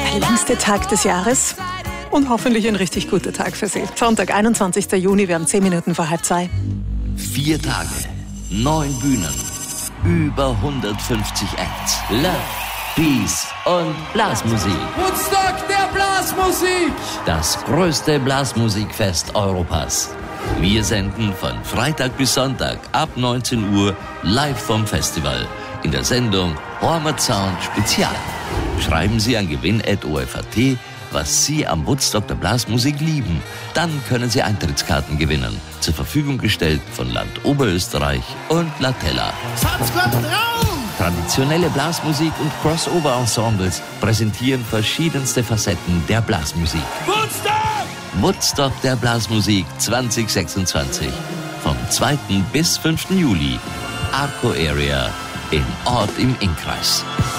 längste Tag des Jahres und hoffentlich ein richtig guter Tag für Sie. Sonntag, 21. Juni, wir haben 10 Minuten vor 1:30. 4 Tage, 9 Bühnen, über 150 Acts. Love, Peace und Blasmusik. Woodstock der Blasmusik! Das größte Blasmusikfest Europas. Wir senden von Freitag bis Sonntag ab 19 Uhr live vom Festival in der Sendung Hormut Sound Spezial. Schreiben Sie an gewinn@ORF.at, was Sie am Woodstock der Blasmusik lieben. Dann können Sie Eintrittskarten gewinnen. Zur Verfügung gestellt von Land Oberösterreich und Latella. Traditionelle Blasmusik und Crossover-Ensembles präsentieren verschiedenste Facetten der Blasmusik. Woodstock der Blasmusik 2026. Vom 2. bis 5. Juli. Arco Area in Ort im Innkreis.